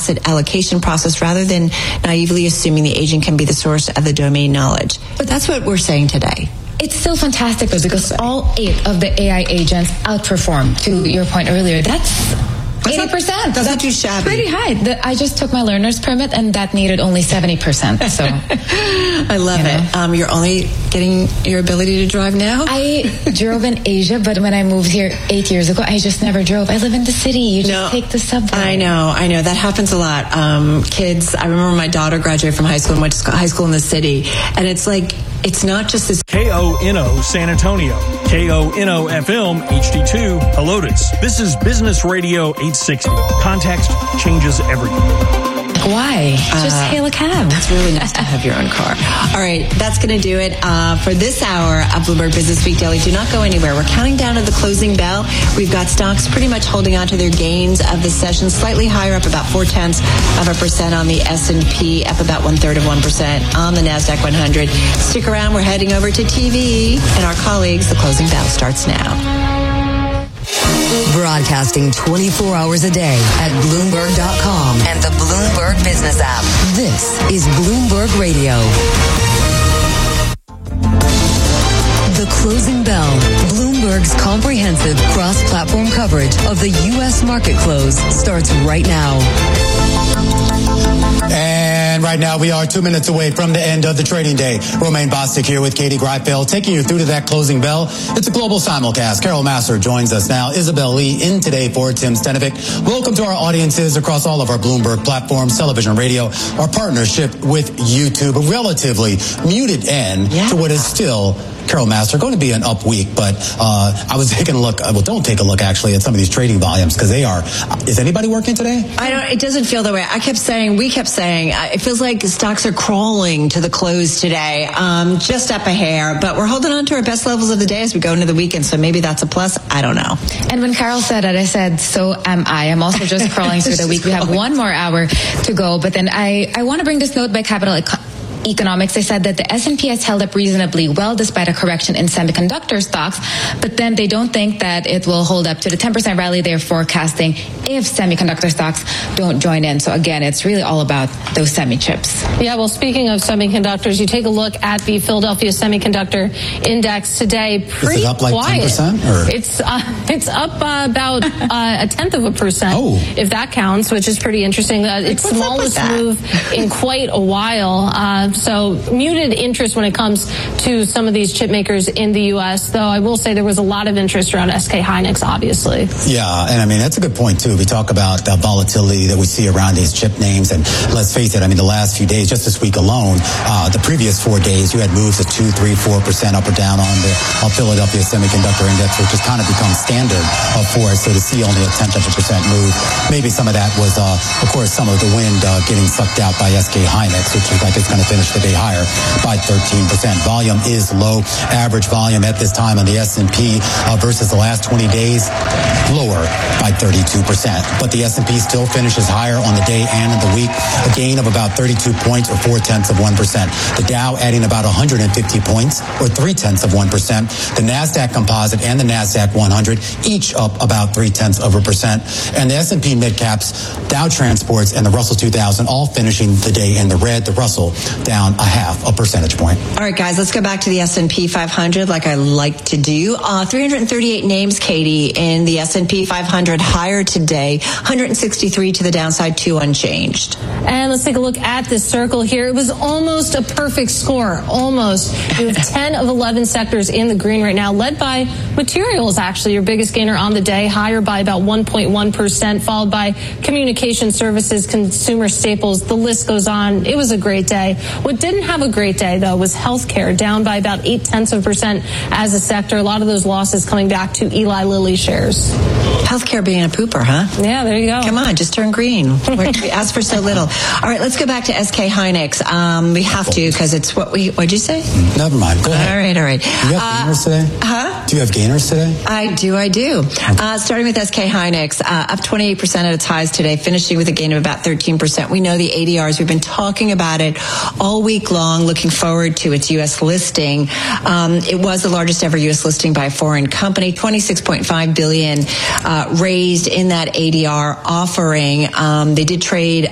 asset allocation process rather than naively assuming the agent can be the source of the domain knowledge. But that's what we're saying today. It's still fantastic, though, because all 8 of the AI agents outperform, to your point earlier. That's 80%. That's not too shabby. Pretty high. I just took my learner's permit, and that needed only 70%. So I love it. You're only getting your ability to drive now? I drove in Asia, but when I moved here 8 years ago, I just never drove. I live in the city. You just take the subway. I know. That happens a lot. Kids, I remember my daughter graduated from high school and went to high school in the city, and it's like, it's not just this. KONO San Antonio, KONO FM HD2 Helotes. This is Business Radio 860. Context changes everything. Why? Just hail a cab. It's really nice to have your own car. All right, that's going to do it for this hour of Bloomberg Business Week Daily. Do not go anywhere. We're counting down to the closing bell. We've got stocks pretty much holding on to their gains of the session, slightly higher, up about 0.4% on the S&P, up about 1/3% on the NASDAQ 100. Stick around. We're heading over to TV and our colleagues. The closing bell starts now. Broadcasting 24 hours a day at Bloomberg.com and the Bloomberg Business app. This is Bloomberg Radio. The closing bell. Bloomberg's comprehensive cross-platform coverage of the U.S. market close starts right now. And right now we are 2 minutes away from the end of the trading day. Romaine Bostick here with Katie Greifeld, taking you through to that closing bell. It's a global simulcast. Carol Massar joins us now. Isabel Lee in today for Tim Stenovic. Welcome to our audiences across all of our Bloomberg platforms, television, radio, our partnership with YouTube. A relatively muted end to what is still, Carol Massar, going to be an up week, but I was taking a look. Well, don't take a look actually at some of these trading volumes because they are. Is anybody working today? It doesn't feel that way. We kept saying, it feels like stocks are crawling to the close today, just up a hair. But we're holding on to our best levels of the day as we go into the weekend. So maybe that's a plus. I don't know. And when Carol said it, I said, so am I. I'm also just crawling through the week. We have one more hour to go. But then I want to bring this note by Capital Economics. They said that the S&P has held up reasonably well despite a correction in semiconductor stocks, but then they don't think that it will hold up to the 10% rally they're forecasting if semiconductor stocks don't join in. So again, it's really all about those semi chips. Yeah, well, speaking of semiconductors, you take a look at the Philadelphia Semiconductor Index today. Pretty up like quiet. 10%? Or? It's up about 0.1%, if that counts, which is pretty interesting. It's the smallest move in quite a while. So muted interest when it comes to some of these chip makers in the U.S., though I will say there was a lot of interest around SK Hynix, obviously. Yeah, and I mean, that's a good point, too. We talk about the volatility that we see around these chip names, and let's face it, I mean, the last few days, just this week alone, the previous 4 days, you had moves of 2%, 3%, 4% up or down on the Philadelphia Semiconductor Index, which has kind of become standard for it. So to see only a 0.1% move, maybe some of that was, of course, some of the wind getting sucked out by SK Hynix, which is like it's going to finish the day higher by 13%. Volume is low. Average volume at this time on the S&P versus the last 20 days, lower by 32%. But the S&P still finishes higher on the day and in the week, a gain of about 32 points or 0.4%. The Dow adding about 150 points or 0.3%. The NASDAQ Composite and the NASDAQ 100 each up about 0.3%. And the S&P mid-caps, Dow Transports, and the Russell 2000 all finishing the day in the red. The Russell down 0.5 percentage point. All right, guys, let's go back to the S&P 500 like I like to do. 338 names, Katie, in the S&P 500 higher today, 163 to the downside, 2 unchanged. And let's take a look at this circle here. It was almost a perfect score, almost. You have 10 of 11 sectors in the green right now, led by materials, actually, your biggest gainer on the day, higher by about 1.1%, followed by communication services, consumer staples. The list goes on. It was a great day. What didn't have a great day, though, was healthcare, down by about 0.8% as a sector. A lot of those losses coming back to Eli Lilly shares. Healthcare being a pooper, huh? Yeah, there you go. Come on, just turn green. We asked for so little. All right, let's go back to SK Hynix. We have to because it's what'd you say? Never mind. Go ahead. All right. Do you have gainers today? Huh? Do you have gainers today? I do. Starting with SK Hynix, up 28% at its highs today, finishing with a gain of about 13%. We know the ADRs. We've been talking about it all week long, looking forward to its U.S. listing. It was the largest ever U.S. listing by a foreign company, $26.5 billion raised in that ADR offering. They did trade